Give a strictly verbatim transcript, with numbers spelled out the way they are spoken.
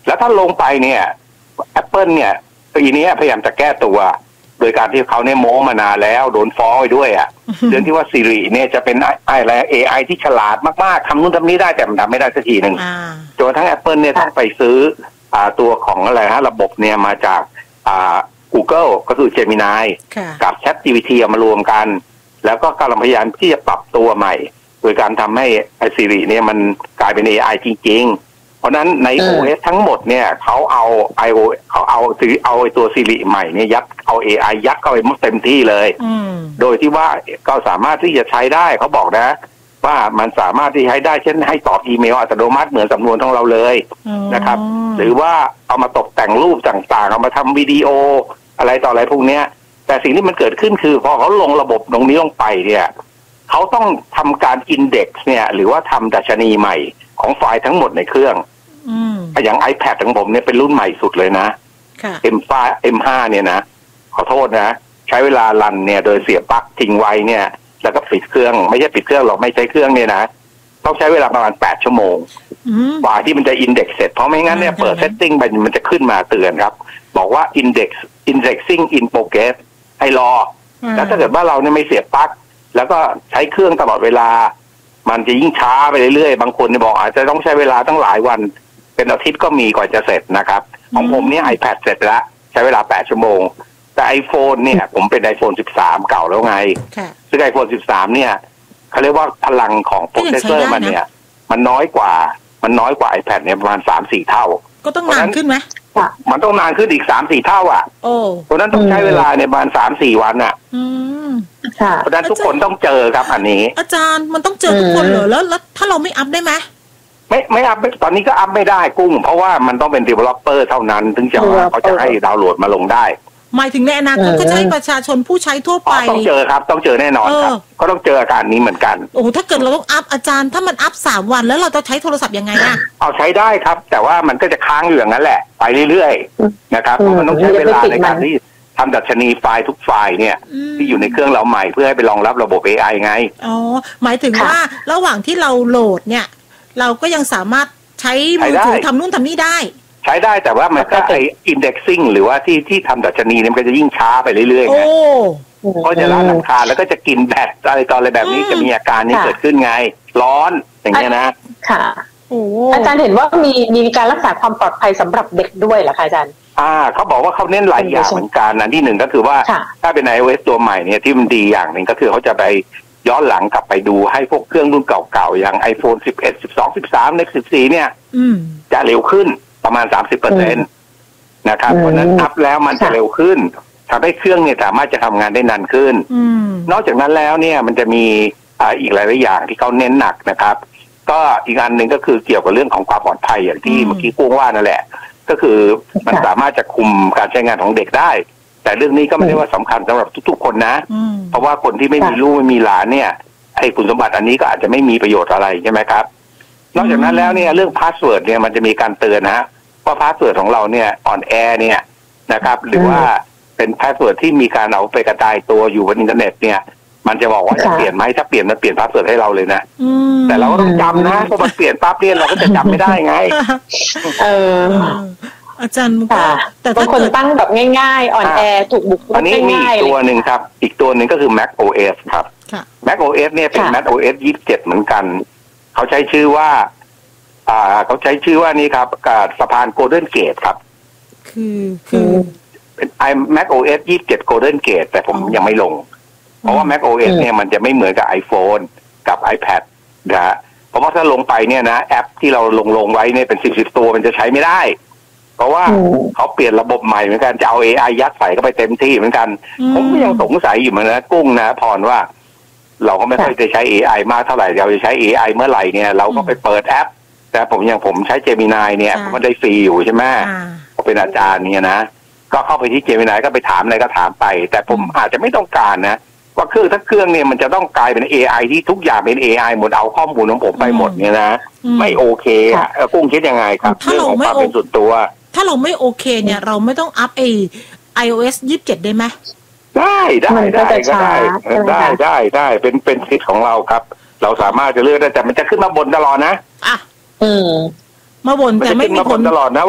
แล้วถ้าลงไปเนี่ย Apple เนี่ยปีนี้พยายามจะแก้ตัวโดยการที่เขาเนี่ยโม้มานานแล้วโดนฟ้องไปด้วยอ่ะ เรื่องที่ว่า Siri เนี่ยจะเป็นอะไร เอ ไอ ที่ฉลาดมากๆทำนู่นทำนี้ได้แต่มันทำไม่ได้สักทีหนึ่งจนทั้ง Apple เนี่ยต้องไปซื้ออ่าตัวของอะไรฮะระบบเนี่ยมาจากอ่า Google ก็คือ Gemini กับ ChatGPT เอามารวมกันแล้วก็กำลังพยายามที่จะปรับตัวใหม่โดยการทำให้ไอ Siri เนี่ยมันกลายเป็น เอ ไอ จริงๆเพราะนั้นใน โอ เอส ทั้งหมดเนี่ยเขาเอา ไอ โอ เขาเอาเอาไอตัว Siri ใหม่เนี่ยยัดเอา เอ ไอ ยัดเข้าไปหมดเต็มที่เลยโดยที่ว่าก็สามารถที่จะใช้ได้เขาบอกนะว่ามันสามารถที่ใช้ได้เช่นให้ตอบอีเมลอัตโนมัติเหมือนสำนวนของเราเลยนะครับหรือว่าเอามาตกแต่งรูปต่างๆเอามาทำวิดีโออะไรต่ออะไรพวกเนี้ยแต่สิ่งที่มันเกิดขึ้นคือพอเขาลงระบบตรงนี้ลงไปเนี่ยเขาต้องทำการอินเด็กซ์เนี่ยหรือว่าทำดัชนีใหม่ของไฟล์ทั้งหมดในเครื่องอย่าง iPad ของผมเนี่ยเป็นรุ่นใหม่สุดเลยนะ เอ็ม ไฟว์ เอ็ม ไฟว์ เนี่ยนะขอโทษนะใช้เวลารันเนี่ยโดยเสียบปลั๊กทิ้งไว้เนี่ยแล้วก็ปิดเครื่องไม่ใช่ปิดเครื่องหรอกไม่ใช้เครื่องเนี่ยนะต้องใช้เวลาประมาณแปดชั่วโมงกว่าที่มันจะอินเด็กซ์เสร็จเพราะไม่งั้นเนี่ยเปิดเซตติ้งไปมันจะขึ้นมาเตือนครับบอกว่า index indexing in progress ให้รอแล้วถ้าเกิดว่าเราเนี่ยไม่เสียบปลั๊กแล้วก็ใช้เครื่องตลอดเวลามันจะยิ่งช้าไปเรื่อยๆบางคนเนี่ยบอกอาจจะต้องใช้เวลาตั้งหลายวันเป็นอาทิตย์ก็มีกว่าจะเสร็จนะครับของผมเนี่ย iPad เสร็จแล้วใช้เวลาแปดชั่วโมงแต่ iPhone เนี่ยผมเป็น iPhone สิบสามเก่าแล้วไงซึ่ง iPhone สิบสามเนี่ยเขาเรียกว่าพลังของโปรเซสเซอร์มันเนี่ยมันน้อยกว่ามันน้อยกว่า iPad เนี่ยประมาณ สามถึงสี่ เท่าก็ต้องนานขึ้นไหมมันต้องนานขึ้นอีก สามถึงสี่ เท่าอ่ะโอ้เพราะนั้นต้องใช้เวลาเนี่ยประมาณ สามถึงสี่ วันอ่ะอืมค่ะเพราะนั้นทุกคนต้องเจอครับอันนี้อาจารย์มันต้องเจอทุกคนเหรอแล้วแล้วถ้าเราไม่อัพได้ไหมไม่ไม่อัพตอนนี้ก็อัพไม่ได้กุ้งเพราะว่ามันต้องเป็น developer เท่านั้นถึงจะเขาจะให้ดาวน์โหลดมาลงได้หมายถึงในอนาคตก็จะให้ประชาชนผู้ใช้ทั่วไปต้องเจอครับต้องเจอแน่นอนครับก็ต้องเจออาการนี้เหมือนกันโอ้ถ้าเกิดเราต้องอัพอาจารย์ถ้ามันอัพสามวันแล้วเราจะใช้โทรศัพท์ยังไงอะเอาใช้ได้ครับแต่ว่ามันก็จะค้างอยู่อย่างนั้นแหละไปเรื่อยๆนะครับเพราะมันต้องใช้เวลาในการที่ทำดัชนีไฟล์ทุกไฟล์เนี่ยที่อยู่ในเครื่องเราใหม่เพื่อให้ไปรองรับระบบ เอ ไอ ไงอ๋อหมายถึงว่าระหว่างที่เราโหลดเนี่ยเราก็ยังสามารถใช้มือถือทำนู่นทำนี่ได้ใช้ได้แต่ว่ามันก็ไอ้ indexing หรือว่าที่ที่ทำดัชนีเนี่ยมันก็จะยิ่งช้าไปเรื่อยๆไงเพราะจะล้าราคาแล้วก็จะกินแบตอะไรต่ออะไรแบบนี้จะมีอาการนี้เกิดขึ้นไงร้อนอย่างเงี้ยนะค่ะอาจารย์เห็นว่ามีมีการรักษาความปลอดภัยสำหรับเด็กด้วยเหรอคะอาจารย์อ่าเขาบอกว่าเขาเน้นหลายอย่างเหมือนกันอันที่หนึ่งก็คือว่าถ้าเป็น iOS ตัวใหม่เนี่ยที่มันดีอย่างหนึ่งก็คือเขาจะไปย้อนหลังกลับไปดูให้พวกเครื่องรุ่นเก่าๆอย่าง iPhone สิบเอ็ด สิบสอง สิบสาม Next สิบสี่เนี่ยจะเร็วขึ้นประมาณ สามสิบเปอร์เซ็นต์ นะครับเพราะนั้นอัพแล้วมันจะเร็วขึ้นทำให้เครื่องเนี่ยสามารถจะทำงานได้นานขึ้นนอกจากนั้นแล้วเนี่ยมันจะมีอ่าอีกหลายๆอย่างที่เขาเน้นหนักนะครับก็อีกอันหนึ่งก็คือเกี่ยวกับเรื่องของความปลอดภัยอย่างที่เมื่อกี้กุ้งว่านั่นแหละก็คือมันสามารถจะคุมการใช้งานของเด็กได้แต่เรื่องนี้ก็ไม่ได้ว่าสำคัญสำหรับทุกๆคนนะเพราะว่าคนที่ไม่มีลูกไม่มีหลานเนี่ยไอ้คุณสมบัติอันนี้ก็อาจจะไม่มีประโยชน์อะไรใช่ไหมครับนอกจากนั้นแล้วเนี่ยเรื่องพาสเวิร์ดเนี่ยมันจะมีการเตือนนะว่าพาสเวิร์ดของเราเนี่ยอ่อนแอเนี่ยนะครับหรือว่าเป็นพาสเวิร์ดที่มีการเอาไปกระจายตัวอยู่บนอินเทอร์เน็ตเนี่ยมันจะบอกว่าจะเปลี่ยนไหมถ้าเปลี่ยนมันเปลี่ยนพาสเวิร์ดให้เราเลยนะแต่เราก็ต้องจำนะเพราะมันเปลี่ยนปั๊บเนี่ยเราก็จะจำไม่ได้ไงเอออาจารย์แต่บางคนตั้งแบบง่ายๆอ่อนแอถูกบุกรุกง่ายๆอันนี้มีอีกตัวหนึ่งครับอีกตัวหนึ่งก็คือ Mac โอ เอส ครับ Mac โอ เอส เนี่ยเป็น Mac โอ เอส ยี่สิบเจ็ดเหมือนกันเขาใช้ชื่อว่าอ่าเขาใช้ชื่อว่านี่ครับกับสะพาน Golden Gate ครับคือคือเป็น Mac โอ เอส ยี่สิบเจ็ด Golden Gate แต่ผมยังไม่ลงเพราะว่า Mac โอ เอส เนี่ยมันจะไม่เหมือนกับ iPhone กับ iPad นะฮะเพราะว่าถ้าลงไปเนี่ยนะแอปที่เราลงลงไว้เนี่ยเป็นสิบสิบตัวมันจะใช้ไม่ได้เพราะว่าเขาเปลี่ยนระบบใหม่เหมือนกันจะเอา เอ ไอ ยัดใส่เข้าไปเต็มที่เหมือนกันผมก็ยังสงสัยอยู่เหมือนนะกุ้งนะพรว่าเราก็ไม่ค่อยจะใช้ เอ ไอ มากเท่าไหร่เราจะใช้ เอ ไอ เมื่อไหร่เนี่ยเราก็ไปเปิดแอปแต่ผมอย่างผมใช้ Gemini เนี่ยมันได้ฟรีอยู่ใช่ไหมเขาเป็นอาจารย์เนี่ยนะก็เข้าไปที่ Gemini ก็ไปถามอะไรก็ถามไปแต่ผมอาจจะไม่ต้องการนะว่าเครื่องถ้าเครื่องเนี่ยมันจะต้องกลายเป็น เอ ไอ ที่ทุกอย่างเป็น เอ ไอ หมดเอาข้อมูลของผมไปหมดเนี่ยนะไม่โอเคอ่ะกุ้งคิดยังไงครับเรื่องของความเป็นส่วนตัวถ้าเราไม่โอเคเนี่ยเราไม่ต้องอัพไอ iOS ยี่สิบเจ็ดได้ไหมได้ได้ได้ก็ได้ได้ได้ได้เป็นเป็นสิทธิ์ของเราครับเราสามารถจะเลือกได้แต่มันจะขึ้นมาบนตลอดนะอ่ะเออมาบนแต่ไม่มีผลตลอดนะ